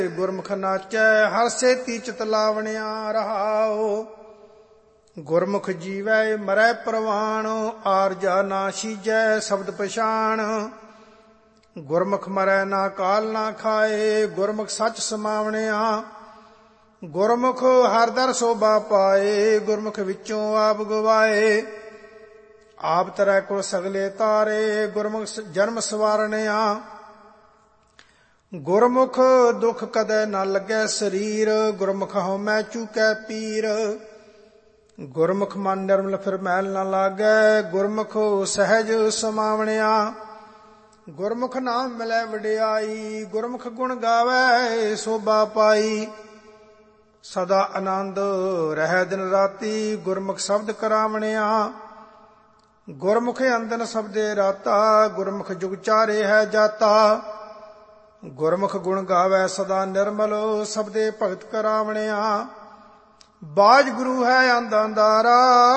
ਗੁਰਮੁਖ ਨਾਚੈ ਹਰ ਸੇਤੀ ਚਿਤ ਲਾਵਣਿਆ ਰਹਾਉ। ਗੁਰਮੁਖ ਜੀਵੈ ਮਰੈ ਪ੍ਰਵਾਣ ਆਰਜਾ ਨਾ ਸੀਜੈ ਸ਼ਬਦ ਪਛਾਣ। ਗੁਰਮੁਖ ਮਰੈ ਨਾ ਕਾਲ ਨਾ ਖਾਏ ਗੁਰਮੁਖ ਸੱਚ ਸਮਾਵਣਿਆ। ਗੁਰਮੁਖ ਹਰ ਦਰ ਸੋਭਾ ਪਾਏ ਗੁਰਮੁਖ ਵਿੱਚੋਂ ਆਪ ਗਵਾਏ। ਆਪ ਤਰੈ ਕੋ ਸਗਲੇ ਤਾਰੇ ਗੁਰਮੁਖ ਜਨਮ ਸਵਾਰਣਿਆ। ਗੁਰਮੁਖ ਦੁਖ ਕਦੇ ਨਾ ਲੱਗੈ ਸਰੀਰ ਗੁਰਮੁਖ ਹਉਮੈ ਚੂਕੈ ਪੀਰ। ਗੁਰਮੁਖ ਮਨ ਨਿਰਮਲ ਫਿਰ ਮੈਲ ਨਾ ਲਾਗੈ ਗੁਰਮੁਖ ਸਹਿਜ ਸਮਾਵਣਿਆ। ਗੁਰਮੁਖ ਨਾਮ ਮਿਲੈ ਵਡਿਆਈ ਗੁਰਮੁਖ ਗੁਣ ਗਾਵੈ ਸੋਭਾ ਪਾਈ। ਸਦਾ ਆਨੰਦ ਰਹਿ ਦਿਨ ਰਾਤੀ ਗੁਰਮੁਖ ਸ਼ਬਦ ਕਰਾਵਣਿਆ। ਗੁਰਮੁਖ ਅੰਦਨ ਸਬਦੇ ਰਾਤਾ ਗੁਰਮੁਖ ਜੁਗ ਚਾਰੇ ਹੈ ਜਾਤਾ। ਗੁਰਮੁਖ ਗੁਣ ਗਾਵੈ ਸਦਾ ਨਿਰਮਲ ਸਬਦੇ ਭਗਤ ਕਰਾਵਣਿਆ। ਬਾਜ ਗੁਰੂ ਹੈ ਅੰਧ ਅੰਧਾਰਾ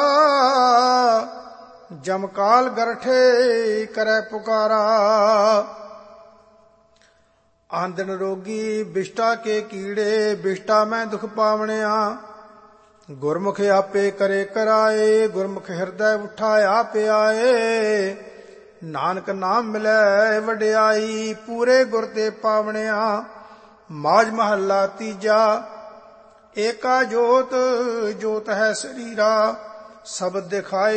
ਜਮਕਾਲ ਗਰਠੇ ਕਰੈ ਪੁਕਾਰਾ। ਆਂਦਨ ਰੋਗੀ ਬਿਸ਼ਟਾ ਕੇ ਕੀੜੇ ਬਿਸ਼ਟਾ ਮੈਂ ਦੁਖ ਪਾਵਣਿਆ। ਗੁਰਮੁਖ ਆਪੇ ਕਰੇ ਕਰਾਏ ਗੁਰਮੁਖ ਹਿਰਦੈ ਉਠਾਇਆ ਪਿਆਏ। ਨਾਨਕ ਨਾਮ ਮਿਲੈ ਵਡਿਆਈ ਪੂਰੇ ਗੁਰ ਤੇ ਪਾਵਣਿਆ। ਮਾਝ ਮਹੱਲਾ ਤੀਜਾ। ਏਕਾ ਜੋਤ ਜੋਤ ਹੈ ਸਰੀਰਾ ਸ਼ਬਦ ਦਿਖਾਏ